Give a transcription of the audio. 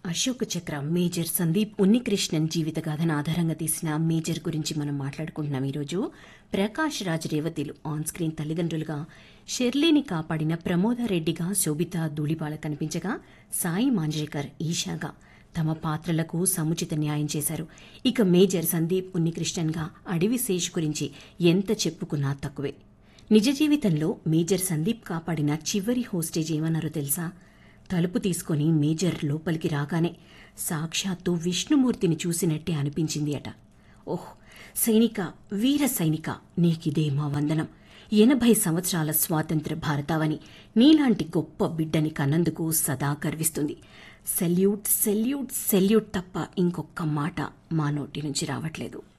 అశోక చక్ర మేజర్ సందీప్ ఉన్నికృష్ణన్ జీవిత గాథను ఆధారంగా తీసిన మేజర్ గురించి మనం మాట్లాడుకుంటున్నాం. ఈరోజు ప్రకాష్ రాజ్ రేవతిలు ఆన్ స్క్రీన్ తల్లిదండ్రులుగా, షెర్లీని కాపాడిన ప్రమోదారెడ్డిగా శోభిత ధూళిపాల కనిపించగా, సాయి మాంజ్రేకర్ ఈషాగా తమ పాత్రలకు సముచిత న్యాయం చేశారు. ఇక మేజర్ సందీప్ ఉన్నికృష్ణన్గా అడవి శేష్ గురించి ఎంత చెప్పుకున్నా తక్కువే. నిజ జీవితంలో మేజర్ సందీప్ కాపాడిన చివరి హోస్టేజ్ ఏమన్నారో తెలుసా? తలుపు తీసుకుని మేజర్ లోపలికి రాగానే సాక్షాత్తు విష్ణుమూర్తిని చూసినట్టే అనిపించింది అట. ఓహ్ సైనిక, వీర సైనిక, నీకిదే మా వందనం. 80 సంవత్సరాల స్వాతంత్ర్య భారతావని నీలాంటి గొప్ప బిడ్డని కన్నందుకు సదా గర్విస్తుంది. సెల్యూట్ సెల్యూట్ సెల్యూట్ తప్ప ఇంకొక్క మాట మా నోటి నుంచి రావట్లేదు.